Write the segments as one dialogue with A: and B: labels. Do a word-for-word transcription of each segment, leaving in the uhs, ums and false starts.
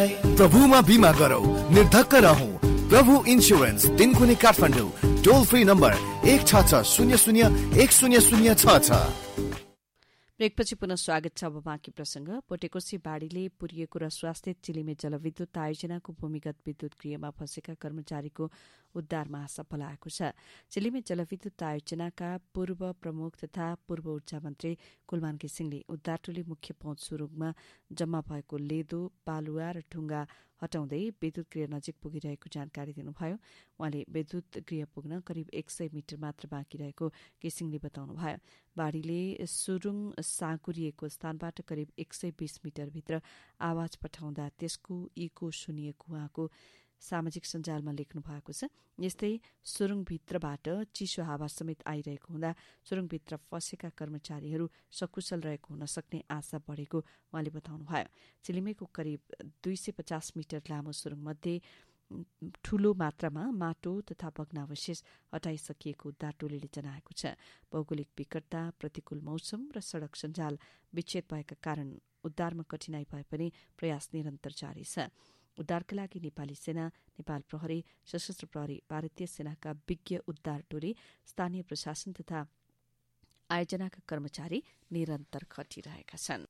A: प्रभुमा बिमा गरौ, निर्धक्क रहौं। प्रभु इन्स्योरेन्स, तिनकुने काठमाडौँ। टोल फ्री नम्बर एक छ छ शून्य शून्य एक शून्य शून्य छ छ।
B: ब्रेकपछि पुनः स्वागत छ। अब बाँकी प्रसंग। पोटेकोसी बाढ़ीले पुरिएको र स्वास्थ्य चिलिमे जलविद्युत आयोजनाको भूमिगत विद्युत गृहमा फँसेका कर्मचारीको उद्धारमा आशा पलाएको छ। चिलिमे जलविद्युत आयोजनाका पूर्व प्रमुख तथा पूर्व ऊर्जा मन्त्री कुलमान घिसिङले उद्धार टोली मुख्य पहुँच सुरुङमा जम्मा भएको लेदो, बालुवा र ढुङ्गा हटाउँदै विद्युत गृह नजिक पुगिरहेको जानकारी दिनुभयो। उहाँले विद्युत गृह पुग्न करिब एक सय मिटर मात्र बाँकी रहेको घिसिङले बताउनुभयो। बाढ़ीले सुरुङ साँकुरिएको स्थानबाट करिब एक सय बीस मिटरभित्र आवाज पठाउँदा त्यसको इको सुनिएको उहाँको सामाजिक सञ्जालमा लेख्नु भएको छ। यस्तै सुरुङभित्रबाट चिसो हावा समेत आइरहेको हुँदा सुरुङभित्र फँसेका कर्मचारीहरू सकुशल रहेको हुन सक्ने आशा बढ़ेको उहाँले बताउनुभयो। चिलिमेको करिब दुई सय पचास मिटर लामो सुरुङमध्ये ठूलो मात्रामा माटो तथा भग्नावशेष हटाइसकिएको उद्धार टोलीले जनाएको छ। भौगोलिक विकटता, प्रतिकूल मौसम र सड़क सञ्जाल विच्छेद भएका कारण उद्धारमा कठिनाई भए पनि प्रयास निरन्तर जारी छ। उद्धारका लागि नेपाली सेना, नेपाल प्रहरी, सशस्त्र प्रहरी, भारतीय सेनाका विज्ञ उद्धार टोली, स्थानीय प्रशासन तथा आयोजनाका कर्मचारी निरन्तर खटिरहेका छन्।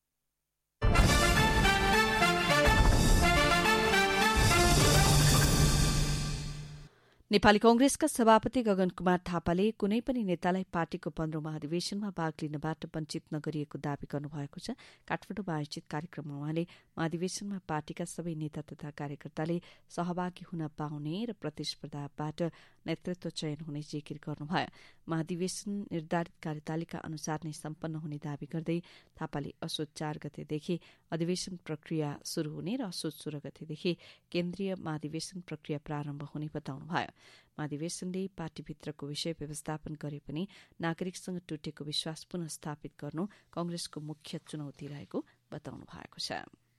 B: नेपाली कांग्रेसका सभापति गगन कुमार थापाले कुनै पनि नेतालाई पार्टीको पन्ध्रौं महाधिवेशनमा भाग लिनबाट वञ्चित नगरिएको दावी गर्नुभएको छ। काठमाडौँमा आयोजित कार्यक्रममा उहाँले महाधिवेशनमा पार्टीका सबै नेता तथा कार्यकर्ताले सहभागी हुन पाउने र प्रतिस्पर्धाबाट नेतृत्व चयन हुने जिकिर गर्नुभयो। महाधिवेशन निर्धारित कार्यतालिका अनुसार नै सम्पन्न हुने दावी गर्दै थापाले असोज चार गतेदेखि अधिवेशन प्रक्रिया शुरू हुने र असोज सोह्र गतेदेखि केन्द्रीय महाधिवेशन प्रक्रिया प्रारम्भ हुने बताउनुभयो। महाधिवेशनले पार्टीभित्रको विषय व्यवस्थापन गरे पनि नागरिकसँग टुटेको विश्वास पुनः स्थापित गर्नु कांग्रेसको मुख्य चुनौती रहेको बताउनु भएको छ।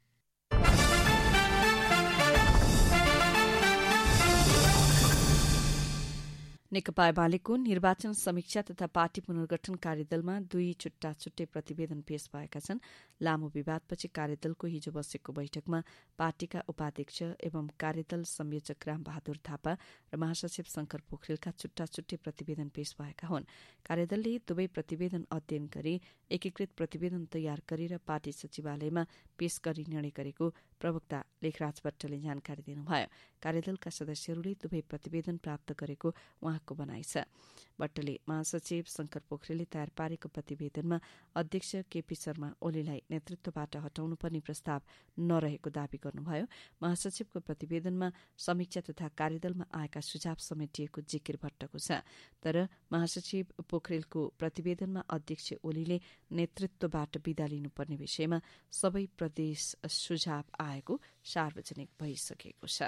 B: नेकपा एमालेको निर्वाचन समीक्षा तथा पार्टी पुनर्गठन कार्यदलमा दुई छुट्टा छुट्टै प्रतिवेदन पेश भएका छन्। लामो विवादपछि कार्यदलको हिजो बसेको बैठकमा पार्टीका उपाध्यक्ष एवं कार्यदल संयोजक राम बहादुर थापा र महासचिव शंकर पोखरेलका छुट्टा छुट्टै प्रतिवेदन पेश भएका हुन्। कार्यदलले दुवै प्रतिवेदन अध्ययन गरी एकीकृत प्रतिवेदन तयार गरेर पार्टी सचिवालयमा पेश गरी निर्णय गरेको प्रवक्ता लेखराज भट्टले जानकारी दिनुभयो। कार्यदलका सदस्यहरूले दुवै प्रतिवेदन प्राप्त गरेको उहाँको भनाइ छ। भट्टले महासचिव शंकर पोखरेलले तयार पारेको प्रतिवेदनमा अध्यक्ष केपी शर्मा ओलीलाई नेतृत्वबाट हटाउनुपर्ने प्रस्ताव नरहेको दावी गर्नुभयो। महासचिवको प्रतिवेदनमा समीक्षा तथा कार्यदलमा आएका सुझाव समेटिएको जिकिर भट्टको छ। तर महासचिव पोखरेलको प्रतिवेदनमा अध्यक्ष ओलीले नेतृत्वबाट विदा लिनुपर्ने विषयमा सबै प्रदेश सुझाव आएको सार्वजनिक भइसकेको छ।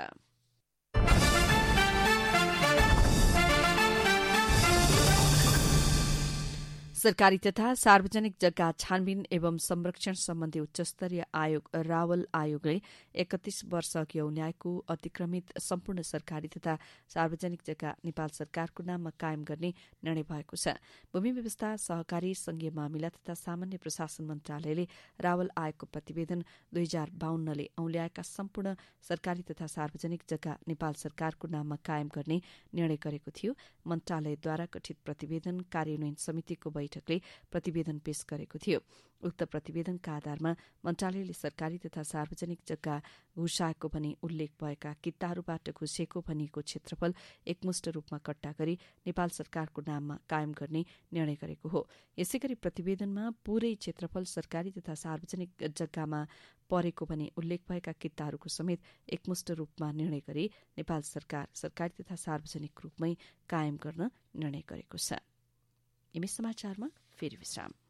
B: सरकारी तथा सार्वजनिक जग्गा छानबिन एवं संरक्षण सम्बन्धी उच्चस्तरीय आयोग रावल आयोगले एकतीस वर्ष अघि औल्याएको अतिक्रमित सम्पूर्ण सरकारी तथा सार्वजनिक जग्गा नेपाल सरकारको नाममा कायम गर्ने निर्णय भएको छ। भूमि व्यवस्था, सहकारी, संघीय मामिला तथा सामान्य प्रशासन मन्त्रालयले रावल आयोगको प्रतिवेदन दुई हजार बाहन्नले औल्याएका सम्पूर्ण सरकारी तथा सार्वजनिक जग्गा नेपाल सरकारको नाममा कायम गर्ने निर्णय गरेको थियो। मन्त्रालयद्वारा गठित प्रतिवेदन कार्यान्वयन समितिको बैठकले प्रतिवेदन पेश गरेको थियो। उक्त प्रतिवेदनका आधारमा मन्त्रालयले सरकारी तथा सार्वजनिक जग्गा घुसाएको भनी उल्लेख भएका किताहरूबाट घुसेको भनिएको क्षेत्रफल एकमुष्ट रूपमा कट्टा गरी नेपाल सरकारको नाममा कायम गर्ने निर्णय गरेको हो। यसैगरी प्रतिवेदनमा पूरै क्षेत्रफल सरकारी तथा सार्वजनिक जग्गामा परेको भनी उल्लेख भएका किताहरूको समेत एकमुष्ट रूपमा निर्णय गरी नेपाल सरकार सरकारी तथा सार्वजनिक रूपमै कायम गर्न निर्णय गरेको छ। यमी समाचारमा फेरि विश्राम।